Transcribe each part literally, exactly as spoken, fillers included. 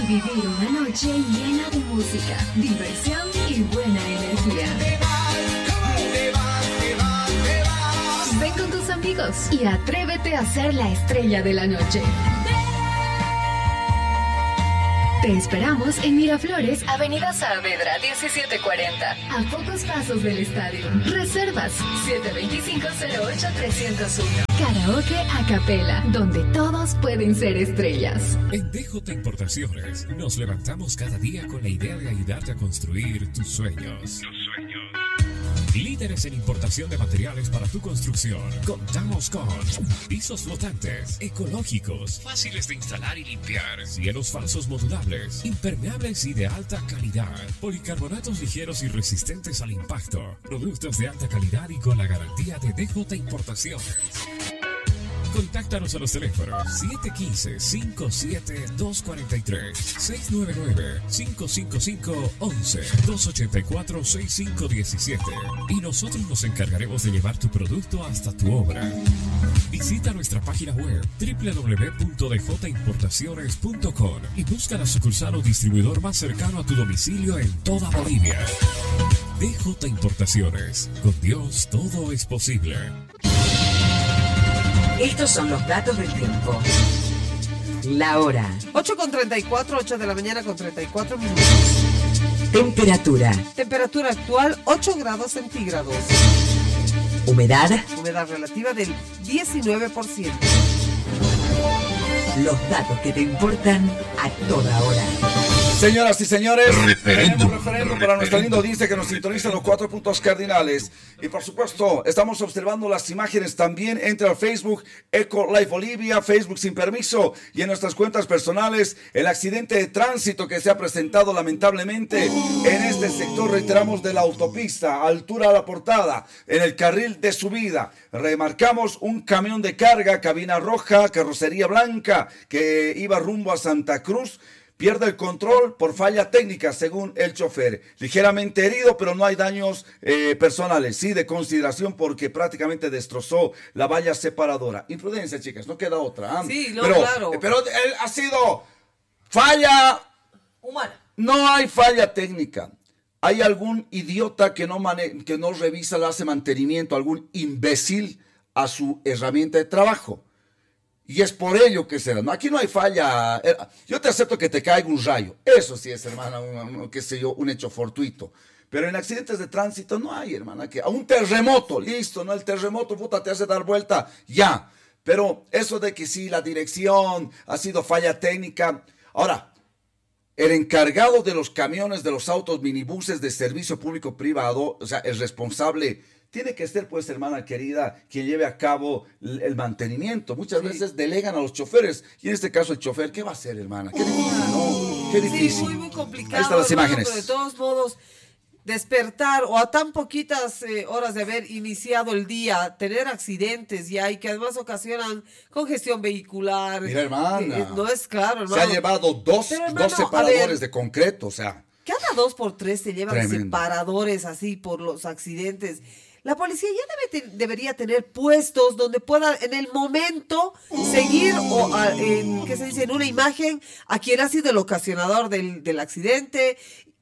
vivir una noche llena de música, diversión y buena energía. Ven con tus amigos y atrévete a ser la estrella de la noche. Te esperamos en Miraflores, Avenida Saavedra diecisiete cuarenta, a pocos pasos del estadio. Reservas siete dos cinco, cero ocho, tres cero uno. Karaoke a capela, donde todos pueden ser estrellas. En D J Importaciones nos levantamos cada día con la idea de ayudarte a construir tus sueños. Tus sueños. Líderes en importación de materiales para tu construcción. Contamos con pisos flotantes, ecológicos, fáciles de instalar y limpiar, cielos falsos modulables, impermeables y de alta calidad, policarbonatos ligeros y resistentes al impacto, productos de alta calidad y con la garantía de D J Importaciones. Contáctanos a los teléfonos siete uno cinco, cinco siete dos cuatro tres, seis nueve nueve, cinco cinco cinco, once, dos ocho cuatro, seis cinco uno siete y nosotros nos encargaremos de llevar tu producto hasta tu obra. Visita nuestra página web doble u doble u doble u punto d j importaciones punto com y busca la sucursal o distribuidor más cercano a tu domicilio en toda Bolivia. D J Importaciones, con Dios todo es posible. Estos son los datos del tiempo. La hora. ocho con treinta y cuatro, ocho de la mañana con treinta y cuatro minutos. Temperatura. Temperatura actual ocho grados centígrados. Humedad. Humedad relativa del diecinueve por ciento. Los datos que te importan a toda hora. Señoras y señores, Referéndum. tenemos referéndum para nuestra linda audiencia que nos sintoniza en los cuatro puntos cardinales. Y por supuesto, estamos observando las imágenes también. Entra al Facebook Eco Live Bolivia, Facebook Sin Permiso, y en nuestras cuentas personales, el accidente de tránsito que se ha presentado lamentablemente en este sector, reiteramos, de la autopista, altura a La Portada, en el carril de subida. Remarcamos un camión de carga, cabina roja, carrocería blanca, que iba rumbo a Santa Cruz. Pierde el control por falla técnica, según el chofer. Ligeramente herido, pero no hay daños eh, personales. Sí, de consideración, porque prácticamente destrozó la valla separadora. Imprudencia, chicas, no queda otra. ¿eh? Sí, no, pero, claro. eh, pero él ha sido falla humana. No hay falla técnica. Hay algún idiota que no, mane que no revisa, le hace mantenimiento, algún imbécil a su herramienta de trabajo. Y es por ello que será. No, aquí no hay falla. Yo te acepto que te caiga un rayo. Eso sí es, hermana, un, un, qué sé yo, un hecho fortuito. Pero en accidentes de tránsito no hay, hermana. Que a un terremoto, listo, ¿no? El terremoto, puta, te hace dar vuelta, ya. Pero eso de que sí, la dirección ha sido falla técnica. Ahora, el encargado de los camiones, de los autos, minibuses de servicio público privado, o sea, el responsable, tiene que ser, pues, hermana querida, quien lleve a cabo el, el mantenimiento. Muchas sí. veces delegan a los choferes, y en este caso el chofer, ¿qué va a hacer, hermana? Qué difícil, ¿no? Qué difícil. Sí, muy, muy complicado. Ahí están las hermano, imágenes. Pero de todos modos, despertar o a tan poquitas eh, horas de haber iniciado el día, tener accidentes ya y que además ocasionan congestión vehicular. Mira, hermana. Eh, eh, no es claro, hermano. Se ha llevado dos, pero, hermano, dos separadores ver, de concreto, o sea. Cada dos por tres se llevan Tremendo. separadores así por los accidentes. La policía ya debe te, debería tener puestos donde pueda en el momento seguir o a, en, ¿qué se dice? En una imagen a quien ha sido el ocasionador del, del accidente.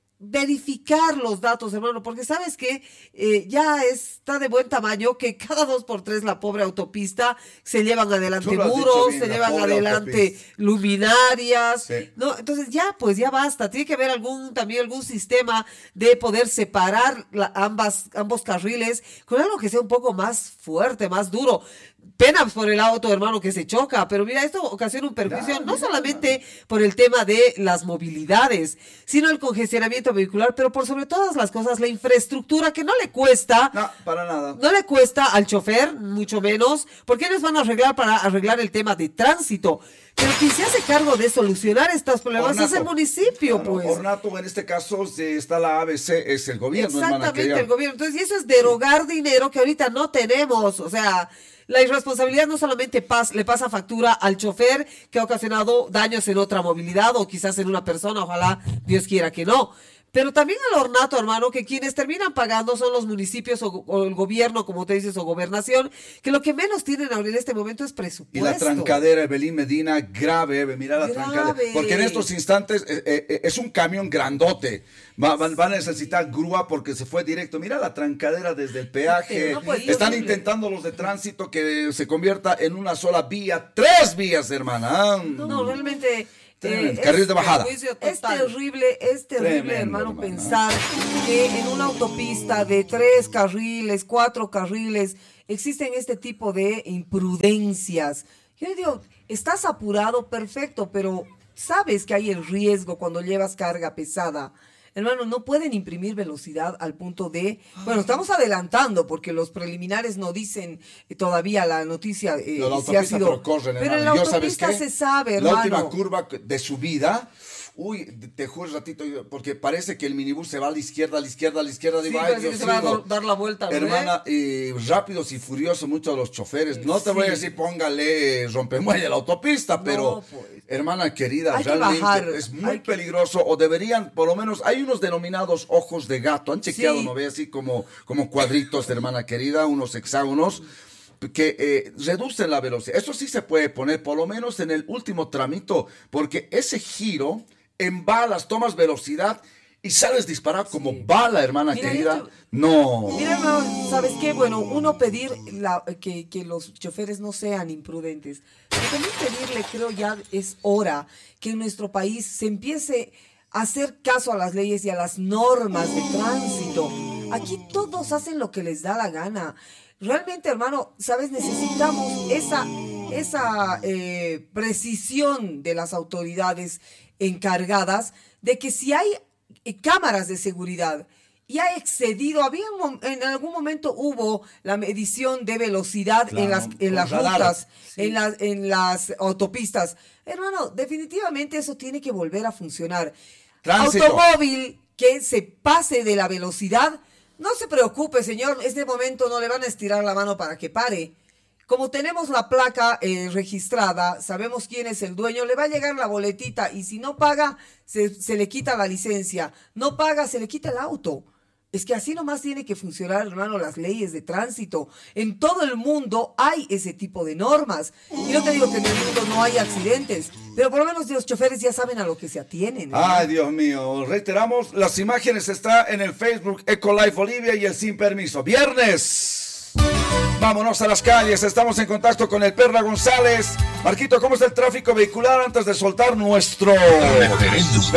Verificar los datos, hermano, porque sabes que eh, ya está de buen tamaño que cada dos por tres la pobre autopista se llevan adelante muros, bien, se llevan adelante autopista. luminarias, sí. no, entonces ya, pues ya basta, tiene que haber algún también algún sistema de poder separar la, ambas ambos carriles con algo que sea un poco más fuerte, más duro. Pena por el auto, hermano, que se choca, pero mira, esto ocasiona un perjuicio no, no solamente por el tema de las movilidades, sino el congestionamiento vehicular, pero por sobre todas las cosas, la infraestructura que no le cuesta, no, para nada, no le cuesta al chofer, mucho menos, porque ellos van a arreglar para arreglar el tema de tránsito. Pero quien se hace cargo de solucionar estos problemas Ornato. es el municipio, claro, pues. Ornato, en este caso, si está la A B C, es el gobierno. Exactamente, hermana, el gobierno. Entonces, y eso es derogar dinero que ahorita no tenemos, o sea... La irresponsabilidad no solamente pas, le pasa factura al chofer que ha ocasionado daños en otra movilidad o quizás en una persona, ojalá Dios quiera que no, Pero también el ornato, hermano, que quienes terminan pagando son los municipios o, o el gobierno, como te dices, o gobernación, que lo que menos tienen ahora en este momento es presupuesto. Y la trancadera, Evelyn Medina, grave, Eve, mira la Grave. trancadera. Porque en estos instantes eh, eh, es un camión grandote. Va, van, van a necesitar grúa porque se fue directo. Mira la trancadera desde el peaje. No, pues, Están horrible. intentando los de tránsito que se convierta en una sola vía. Tres vías, hermana. No, no, realmente... Tremendo. Carril de bajada. Es terrible, es terrible, Tremendo, hermano, hermano. pensar que en una autopista de tres carriles, cuatro carriles, existen este tipo de imprudencias. Yo digo, estás apurado, perfecto, pero sabes que hay el riesgo cuando llevas carga pesada. Hermano, no pueden imprimir velocidad al punto de... Bueno, estamos adelantando porque los preliminares no dicen eh, todavía la noticia eh, No, la si ha autopista sido... pero corren, pero hermano. en la Yo, ¿sabes autopista qué? se sabe, La hermano. última curva de subida, uy, te juro un ratito, porque parece que el minibús se va a la izquierda, a la izquierda, a la izquierda. Sí, digo, ay, parece que Dios se va a mío. dar la vuelta, ¿no? Hermana, eh, rápidos y furiosos muchos de los choferes. No te voy a decir póngale rompemuelle a la autopista, pero, pues. hermana querida, Hay que realmente bajar, es muy hay que- peligroso. O deberían, por lo menos, hay unos denominados ojos de gato. Han chequeado, Sí. ¿no ve? Así como, como cuadritos, hermana querida, unos hexágonos que eh, reducen la velocidad. Eso sí se puede poner, por lo menos en el último tramito, porque ese giro en balas, tomas velocidad y sales disparado como bala, hermana Mira, querida. yo- No. Mira, hermano, ¿sabes qué? Bueno, uno pedir la, que, que los choferes no sean imprudentes. Pero también pedirle, creo ya es hora que en nuestro país se empiece a hacer caso a las leyes y a las normas de tránsito. Aquí todos hacen lo que les da la gana. Realmente, hermano, ¿sabes? Necesitamos esa, esa eh, precisión de las autoridades encargadas de que si hay eh, cámaras de seguridad y ha excedido, había un mom- en algún momento hubo la medición de velocidad Claro, en las, en con las radar, rutas, sí. en, las, en las autopistas. Hermano, definitivamente eso tiene que volver a funcionar. Tránsito. Automóvil que se pase de la velocidad, no se preocupe, señor, en este momento no le van a estirar la mano para que pare. Como tenemos la placa eh, registrada, sabemos quién es el dueño, le va a llegar la boletita y si no paga, se, se le quita la licencia. No paga, se le quita el auto. Es que así nomás tiene que funcionar, hermano, las leyes de tránsito. En todo el mundo hay ese tipo de normas. Y no te digo que en el mundo no hay accidentes, pero por lo menos los choferes ya saben a lo que se atienen. ¿no? Ay, Dios mío. Reiteramos, las imágenes están en el Facebook Ecolife Bolivia y el Sin Permiso. Viernes. Vámonos a las calles. Estamos en contacto con el Perla González. Marquito, ¿cómo está el tráfico vehicular antes de soltar nuestro Referéndum.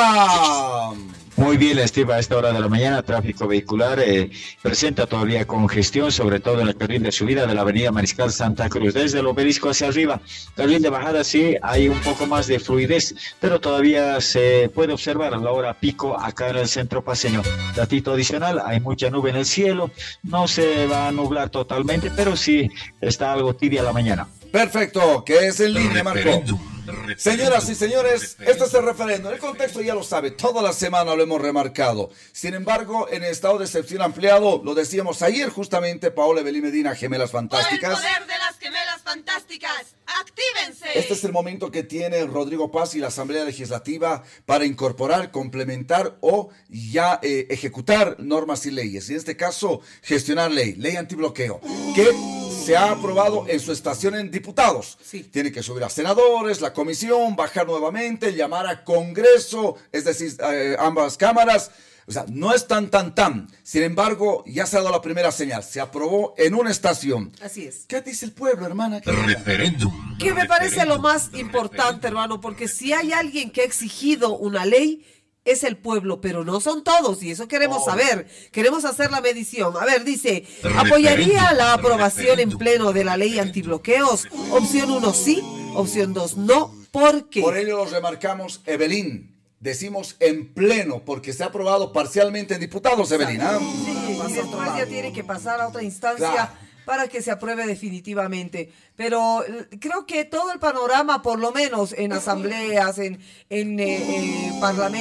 Perla? Muy bien, Steve, a esta hora de la mañana, tráfico vehicular eh, presenta todavía congestión, sobre todo en el carril de subida de la avenida Mariscal Santa Cruz, desde el obelisco hacia arriba. Carril de bajada sí, hay un poco más de fluidez, pero todavía se puede observar a la hora pico acá en el centro paseño. Datito adicional, hay mucha nube en el cielo, no se va a nublar totalmente, pero sí está algo tibia la mañana. Perfecto, que es en línea, Marco. Referéndum. Señoras y señores, este es el referéndum. El contexto ya lo sabe, toda la semana lo hemos remarcado. Sin embargo, en estado de excepción ampliado, lo decíamos ayer justamente, Paola Evelyn Medina, Gemelas Fantásticas. Por el poder de las gemelas fantásticas, ¡actívense! Este es el momento que tiene Rodrigo Paz y la Asamblea Legislativa para incorporar, complementar o ya eh, ejecutar normas y leyes. Y en este caso, gestionar ley, ley antibloqueo, que se ha aprobado en su estación en diputados. Sí. Tiene que subir a senadores, la comisión, bajar nuevamente, llamar a Congreso, es decir, eh, ambas cámaras. O sea, no es tan, tan, tan. Sin embargo, ya se ha dado la primera señal. Se aprobó en una estación. Así es. ¿Qué dice el pueblo, hermana? ¿Qué- Referéndum. Que me parece lo más Referéndum. importante, hermano, porque si hay alguien que ha exigido una ley, es el pueblo, pero no son todos, y eso queremos Oh. saber, queremos hacer la medición. A ver, dice, Referéndum. ¿apoyaría la aprobación en Referéndum. pleno de la ley antibloqueos? Opción uno sí, opción dos no, ¿por qué? Por ello lo remarcamos, Evelyn. Decimos en pleno, porque se ha aprobado parcialmente en diputados, Evelyn. ¿ah? Sí, y después ya tiene que pasar a otra instancia Claro. para que se apruebe definitivamente. Pero eh, creo que todo el panorama, por lo menos en asambleas, en, en eh, eh, parlamento,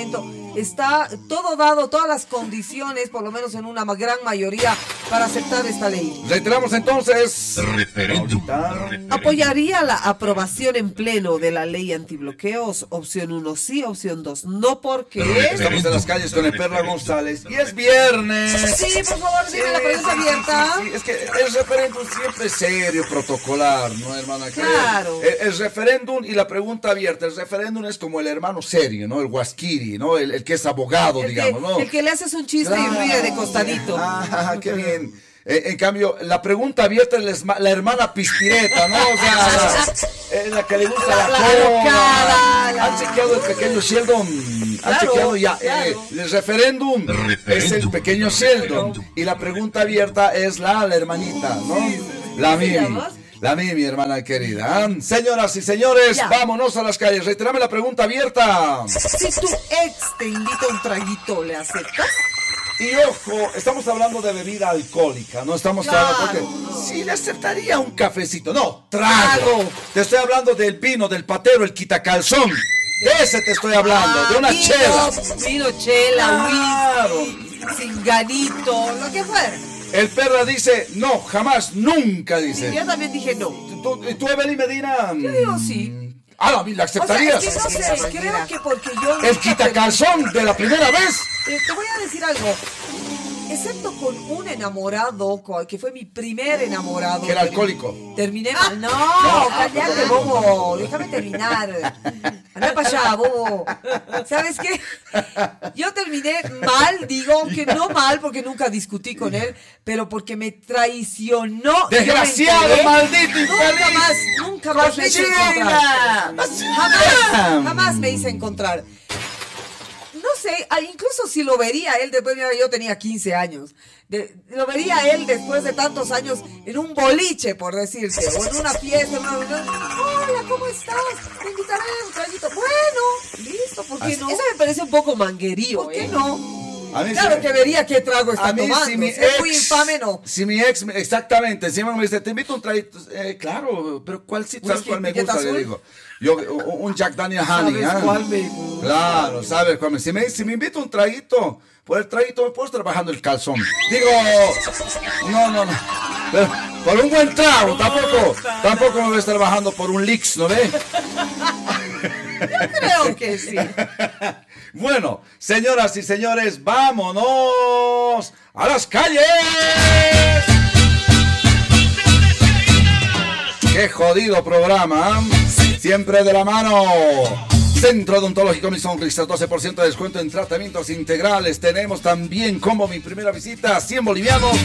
está todo dado, todas las condiciones, por lo menos en una ma- gran mayoría, para aceptar esta ley. Reiteramos entonces. Referéndum. ¿Apoyaría la aprobación en pleno de la ley antibloqueos? Opción uno sí, opción dos no, porque... Estamos en las calles con el Perla González y es viernes. Sí, por favor, dime la pregunta Sí, sí, abierta. sí, sí, es que el referéndum siempre es serio, protocolar, ¿no, hermana? Claro. El, el referéndum y la pregunta abierta. El referéndum es como el hermano serio, ¿no? El guasquiri, ¿no? El, el que es abogado, El digamos, que, ¿no? el que le haces un chiste y ríe de costadito. Ah, qué bien. Eh, en cambio, la pregunta abierta es la, esma- la hermana pispireta, ¿no? O sea, es la que le gusta la, La- la cola. alocada, la- Han chequeado el pequeño Sheldon. Han Claro, chequeado ya. claro. eh, el referéndum es el pequeño Sheldon. Y la pregunta abierta es la, la hermanita, ¿no? La ¿Cómo se Mimi. llamas? La Mimi, hermana querida. Señoras y señores, Ya. vámonos a las calles. Reiterame la pregunta abierta. Si tu ex te invita a un traguito, ¿le aceptas? Y ojo, estamos hablando de bebida alcohólica, no estamos Claro, hablando porque sí le aceptaría un cafecito, no, trago. Trago. Te estoy hablando del vino, del patero, el quitacalzón. De ese te estoy hablando, de una Ah, vino, chela. Vino, chela, Claro. whisky, cinganito, lo que fuera. El perra dice, no, jamás, nunca Sí, dice. yo también dije no. ¿Tú, tú, Evelyn Medina? Yo digo sí. Ah, no, ¿la O sea, aceptarías? es que no sé, creo que porque yo... El quitacalzón de la primera vez. Eh, te voy a decir algo. Excepto con un enamorado, co- que fue mi primer enamorado. Que era alcohólico. Terminé mal. No, cállate, bobo. Déjame terminar. Anda para allá, bobo. ¿Sabes qué? Yo terminé mal, digo, aunque no mal, porque nunca discutí con él, pero porque me traicionó. Desgraciado, Yo me enteré. maldito infeliz. Nunca más, nunca más me hice encontrar. Jamás, jamás me hice encontrar. No sé, ah, incluso si lo vería él después, mira, yo tenía quince años, de- lo vería él después de tantos años en un boliche, por decirte, o en una fiesta, en una reunión. Hola, ¿cómo estás? Te invitaré a un traguito. Bueno, listo, ¿por qué no? Eso me parece un poco manguerío. ¿Por qué no? A mí Claro sí- que vería qué trago está A mí, tomando. si mi Si es muy ex- infame, no. Si mi ex, exactamente, si me dice, te invito a un traguito, eh, claro, pero ¿cuál sí, sabes Whisky, cuál me etiqueta gusta? Le azul. digo, yo, un un Jack Daniel Honey, ¿Sabes ¿ah? cuál me gusta? Claro, ¿sabes cuál me, si me, si me invito a un traguito, por el traguito me puedo estar bajando el calzón. Digo, no, no, no, pero por un buen trago, tampoco, tampoco me voy a estar bajando por un Licks, ¿no ve? Creo que sí. Bueno, señoras y señores, vámonos a las calles. Qué jodido programa, ¿eh? Siempre de la mano. Centro Odontológico Mi Sonrisa, doce por ciento de descuento en tratamientos integrales. Tenemos también como mi primera visita, cien bolivianos.